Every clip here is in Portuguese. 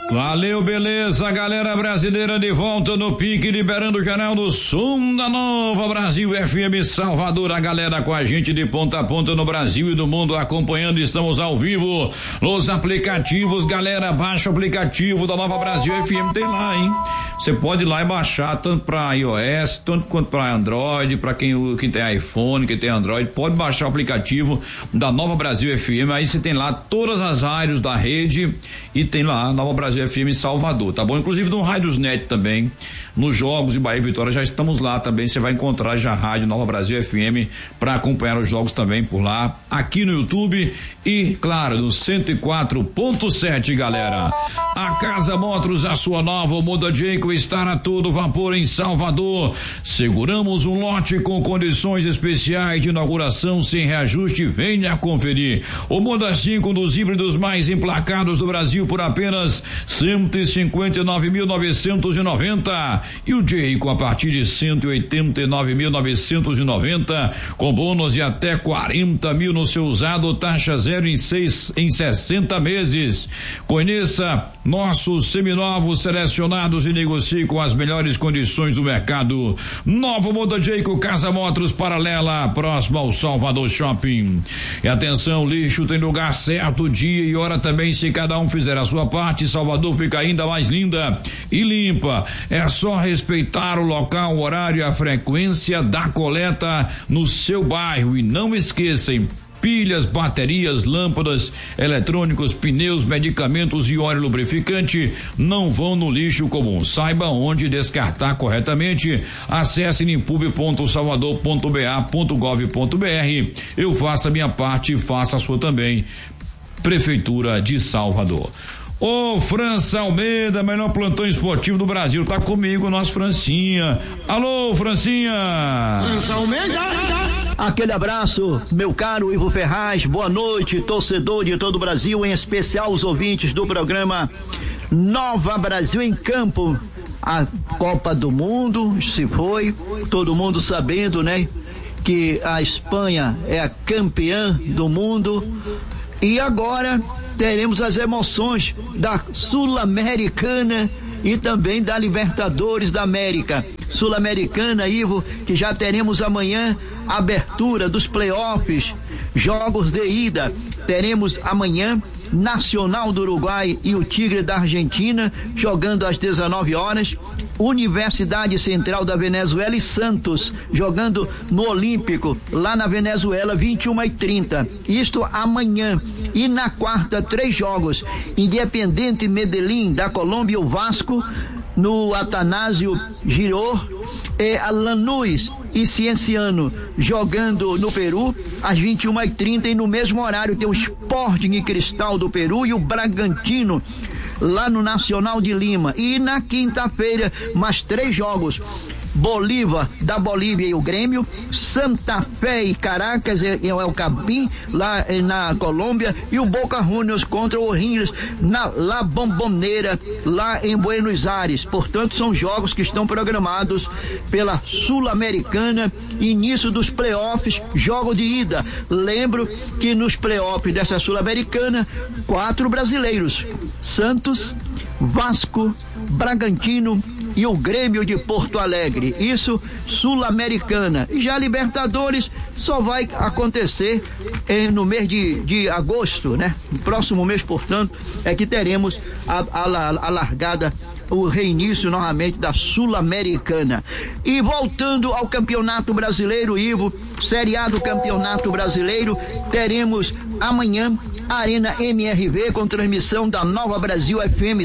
Valeu, beleza, galera brasileira de volta no pique, liberando o canal do som da Nova Brasil FM Salvador, a galera com a gente de ponta a ponta no Brasil e no mundo acompanhando, estamos ao vivo nos aplicativos, galera, baixa o aplicativo da Nova Brasil FM, tem lá, hein? Você pode ir lá e baixar tanto para iOS, tanto quanto para Android, para quem tem iPhone, quem tem Android, pode baixar o aplicativo da Nova Brasil FM, aí você tem lá todas as áreas da rede e tem lá Nova Brasil FM Salvador, tá bom? Inclusive no Radiosnet também, nos jogos de Bahia e Vitória, já estamos lá também, você vai encontrar já a rádio Nova Brasil FM para acompanhar os jogos também por lá, aqui no YouTube e, claro, no 104.7, galera. A Casa Motors, a sua nova Moda Jayco, está a todo vapor em Salvador. Seguramos um lote com condições especiais de inauguração sem reajuste, venha conferir. O Moda 5 dos híbridos mais emplacados do Brasil por apenas 159.990 e o Jayco a partir de 189.990 com bônus de até 40 mil no seu usado, taxa zero em 60 meses. Conheça nossos seminovos selecionados e negocie com as melhores condições do mercado. Nova Moda Jayco, Casa Motors paralela, próxima ao Salvador Shopping. E atenção, lixo tem lugar certo, dia e hora também, se cada um fizer a sua parte, Salvador fica ainda mais linda e limpa. É só respeitar o local, o horário e a frequência da coleta no seu bairro e não esqueçam, pilhas, baterias, lâmpadas, eletrônicos, pneus, medicamentos e óleo lubrificante não vão no lixo comum. Saiba onde descartar corretamente. Acesse limpub.salvador.ba.gov.br. Eu faço a minha parte e faça a sua também. Prefeitura de Salvador. Ô, França Almeida, melhor plantão esportivo do Brasil, tá comigo, nosso Francinha. Alô, Francinha. França Almeida. Aquele abraço, meu caro Ivo Ferraz, boa noite, torcedor de todo o Brasil, em especial os ouvintes do programa Nova Brasil em Campo. A Copa do Mundo se foi, todo mundo sabendo, né, que a Espanha é a campeã do mundo e agora teremos as emoções da Sul-Americana e também da Libertadores da América. Sul-Americana, Ivo, que já teremos amanhã a abertura dos playoffs, jogos de ida. Teremos amanhã Nacional do Uruguai e o Tigre da Argentina jogando às 19 horas, Universidade Central da Venezuela e Santos jogando no Olímpico lá na Venezuela, 21h30. Isto amanhã. E na quarta, 3 jogos: Independiente Medellín da Colômbia e o Vasco no Atanásio Giró, e a Lanús e Cienciano jogando no Peru às 21h30, e no mesmo horário tem o Sporting e Cristal do Peru e o Bragantino lá no Nacional de Lima. E na quinta-feira mais 3 jogos: Bolívar da Bolívia e o Grêmio, Santa Fé e Caracas e El Capim lá na Colômbia, e o Boca Juniors contra o O'Higgins na La Bombonera lá em Buenos Aires. Portanto, são jogos que estão programados pela Sul-Americana, início dos playoffs, jogo de ida. Lembro que nos playoffs dessa Sul-Americana, 4 brasileiros: Santos, Vasco, Bragantino e o Grêmio de Porto Alegre. Isso, Sul-Americana. E já Libertadores só vai acontecer no mês de agosto, né? No próximo mês, portanto, é que teremos a largada, o reinício novamente da Sul-Americana. E voltando ao Campeonato Brasileiro, Ivo, Série A do Campeonato Brasileiro, teremos amanhã Arena MRV com transmissão da Nova Brasil FM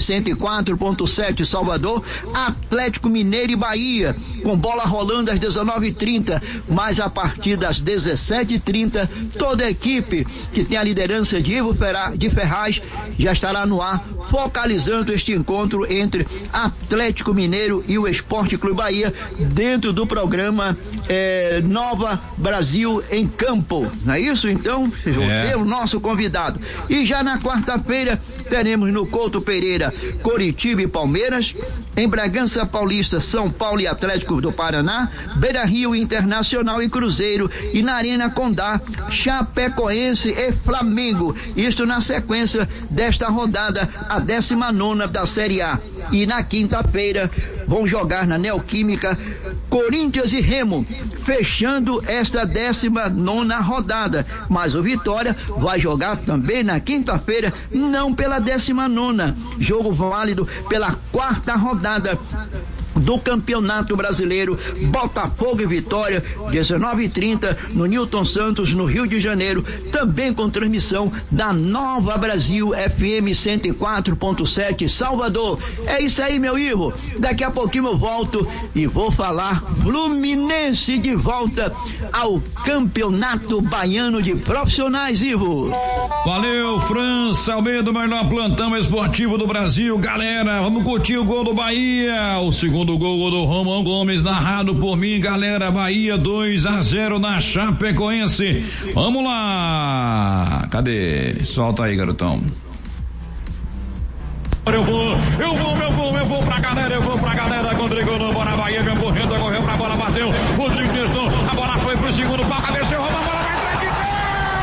104.7 Salvador, Atlético Mineiro e Bahia, com bola rolando às 19h30, mas a partir das 17h30 toda a equipe que tem a liderança de Ivo de Ferraz já estará no ar, focalizando este encontro entre Atlético Atlético Mineiro e o Esporte Clube Bahia, dentro do programa Nova Brasil em Campo. Não é isso? Então, vocês vão ter o nosso convidado. E já na quarta-feira, teremos no Couto Pereira, Coritiba e Palmeiras, em Bragança Paulista, São Paulo e Atlético do Paraná, Beira-Rio, Internacional e Cruzeiro, e na Arena Condá, Chapecoense e Flamengo. Isto na sequência desta rodada, a 19ª da Série A. E na quinta-feira vão jogar na Neoquímica Corinthians e Remo, fechando esta 19ª rodada. Mas o Vitória vai jogar também na quinta-feira, não pela 19ª, jogo válido pela 4ª rodada do Campeonato Brasileiro. Botafogo e Vitória, 19h30, no Newton Santos, no Rio de Janeiro, também com transmissão da Nova Brasil FM 104.7 Salvador. É isso aí, meu Ivo. Daqui a pouquinho eu volto e vou falar Fluminense de volta ao Campeonato Baiano de Profissionais, Ivo. Valeu, França Almeida, o melhor plantão esportivo do Brasil. Galera, vamos curtir o gol do Bahia. O segundo gol do Romão Gomes, narrado por mim, galera. Bahia 2-0 na Chapecoense. Vamos lá. Cadê? Solta aí, garotão. Eu vou pra galera, com o Tricolor, bora Bahia, vem correndo, correu pra bola, bateu, Rodrigo testou, a bola foi pro segundo pau, cabeceou, Romão, a bola vai entrar de gol!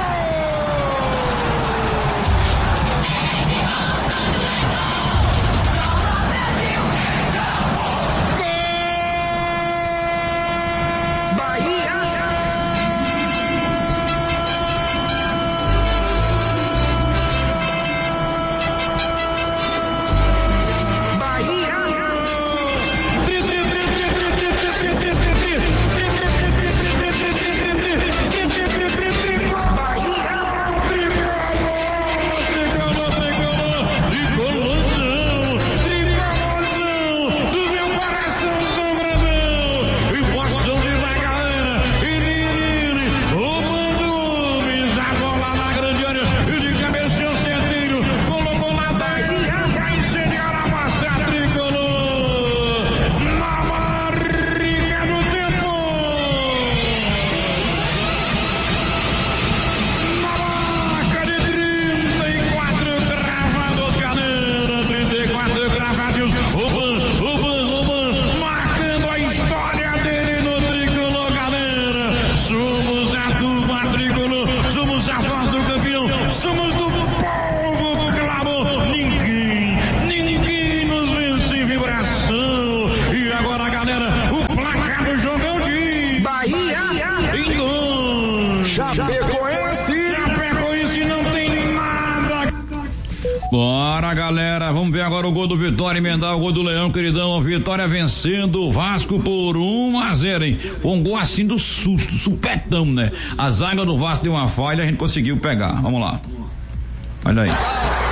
Bora, galera, vamos ver agora o gol do Vitória, emendar o gol do Leão, queridão. Vitória vencendo o Vasco por 1-0, hein? Foi um gol assim do susto, supetão, né? A zaga do Vasco deu uma falha, a gente conseguiu pegar. Vamos lá. Olha aí.